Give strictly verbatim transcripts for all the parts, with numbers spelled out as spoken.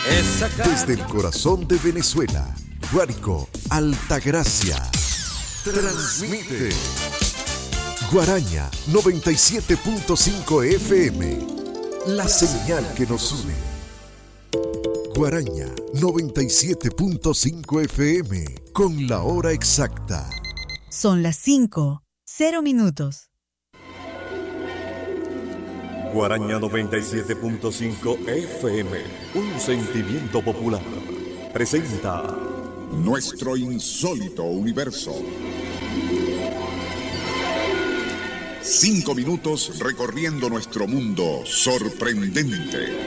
Desde el corazón de Venezuela, Guárico, Altagracia. Transmite Guaraña noventa y siete punto cinco F M, la señal que nos une. Guaraña noventa y siete punto cinco F M, con la hora exacta. Son las cinco, cero minutos. Guaraña noventa y siete punto cinco F M, un sentimiento popular, presenta Nuestro insólito universo. Cinco minutos recorriendo nuestro mundo sorprendente.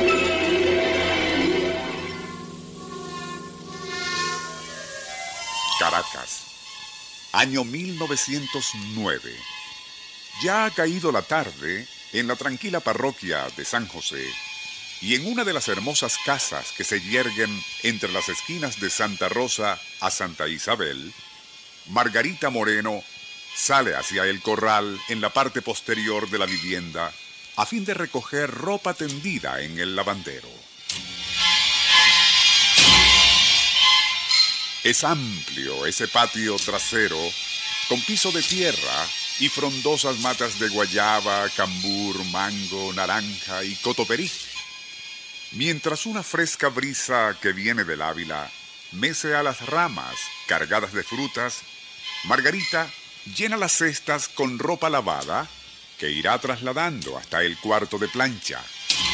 Caracas, año mil novecientos nueve. Ya ha caído la tarde en la tranquila parroquia de San José, y en una de las hermosas casas que se yerguen entre las esquinas de Santa Rosa a Santa Isabel, Margarita Moreno sale hacia el corral en la parte posterior de la vivienda a fin de recoger ropa tendida en el lavandero. Es amplio ese patio trasero con piso de tierra y frondosas matas de guayaba, cambur, mango, naranja y cotoperí. Mientras una fresca brisa que viene del Ávila mece a las ramas cargadas de frutas, Margarita llena las cestas con ropa lavada que irá trasladando hasta el cuarto de plancha.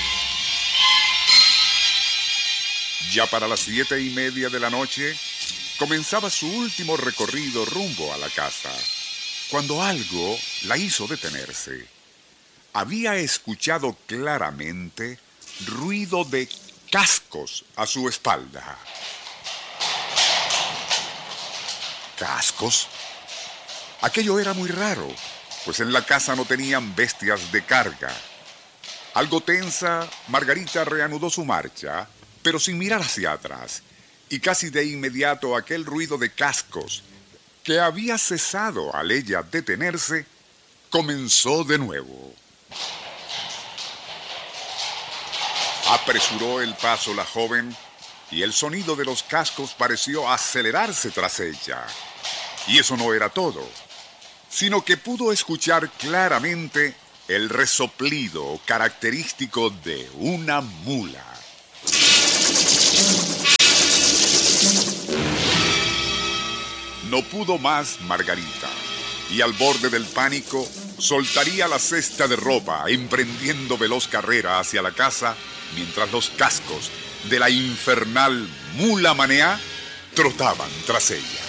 Ya para las siete y media de la noche comenzaba su último recorrido rumbo a la casa, cuando algo la hizo detenerse. Había escuchado claramente ruido de cascos a su espalda. ¿Cascos? Aquello era muy raro, pues en la casa no tenían bestias de carga. Algo tensa, Margarita reanudó su marcha, pero sin mirar hacia atrás, y casi de inmediato aquel ruido de cascos, que había cesado al ella detenerse, comenzó de nuevo. Apresuró el paso la joven, y el sonido de los cascos pareció acelerarse tras ella. Y eso no era todo, sino que pudo escuchar claramente el resoplido característico de una mula. No pudo más Margarita, y al borde del pánico soltaría la cesta de ropa, emprendiendo veloz carrera hacia la casa, mientras los cascos de la infernal mula Maneá trotaban tras ella.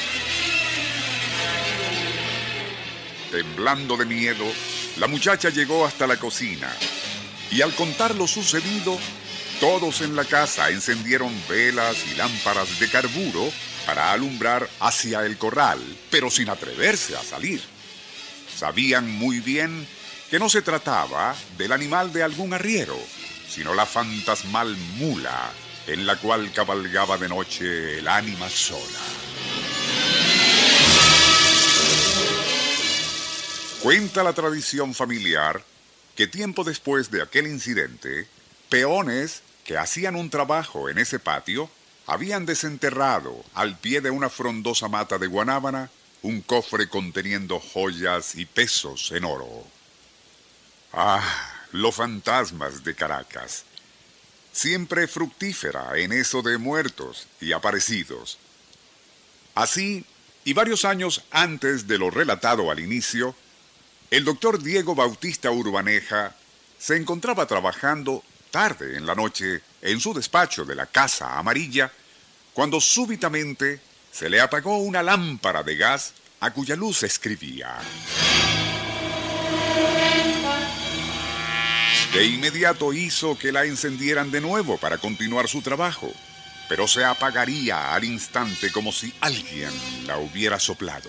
Temblando de miedo, la muchacha llegó hasta la cocina, y al contar lo sucedido, todos en la casa encendieron velas y lámparas de carburo para alumbrar hacia el corral, pero sin atreverse a salir. Sabían muy bien que no se trataba del animal de algún arriero, sino la fantasmal mula en la cual cabalgaba de noche el ánima sola. Cuenta la tradición familiar que tiempo después de aquel incidente, peones que hacían un trabajo en ese patio habían desenterrado al pie de una frondosa mata de guanábana un cofre conteniendo joyas y pesos en oro. Ah, los fantasmas de Caracas, siempre fructífera en eso de muertos y aparecidos. Así, y varios años antes de lo relatado al inicio, el doctor Diego Bautista Urbaneja se encontraba trabajando tarde en la noche en su despacho de la Casa Amarilla, cuando súbitamente se le apagó una lámpara de gas a cuya luz escribía. De inmediato hizo que la encendieran de nuevo para continuar su trabajo, pero se apagaría al instante como si alguien la hubiera soplado.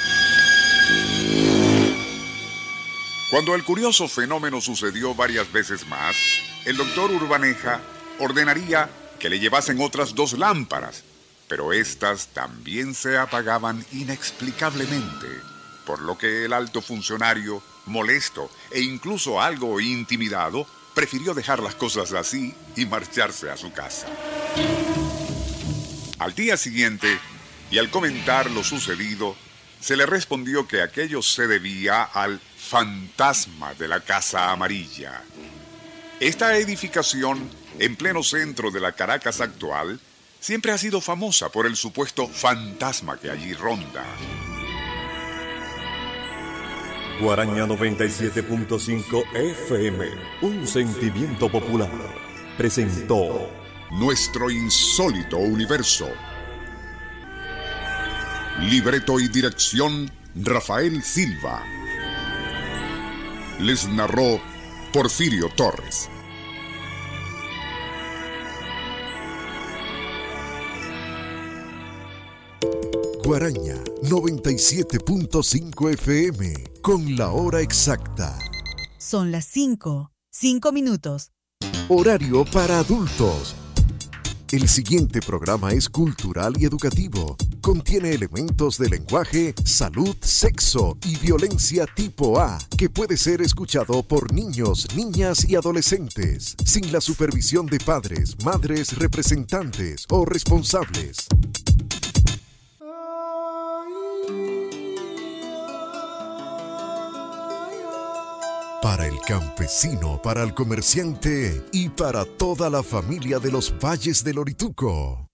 Cuando el curioso fenómeno sucedió varias veces más, el doctor Urbaneja ordenaría que le llevasen otras dos lámparas, pero éstas también se apagaban inexplicablemente, por lo que el alto funcionario, molesto e incluso algo intimidado, prefirió dejar las cosas así y marcharse a su casa. Al día siguiente, y al comentar lo sucedido, se le respondió que aquello se debía al fantasma de la Casa Amarilla. Esta edificación, en pleno centro de la Caracas actual, siempre ha sido famosa por el supuesto fantasma que allí ronda. Guaraña noventa y siete punto cinco F M, un sentimiento popular, presentó Nuestro insólito universo. Libreto y dirección, Rafael Silva. Les narró Porfirio Torres. Guaraña noventa y siete punto cinco F M, con la hora exacta. Son las cinco, cinco minutos. Horario para adultos. El siguiente programa es cultural y educativo. Contiene elementos de lenguaje, salud, sexo y violencia tipo A, que puede ser escuchado por niños, niñas y adolescentes, sin la supervisión de padres, madres, representantes o responsables. Para el campesino, para el comerciante y para toda la familia de los valles del Orituco.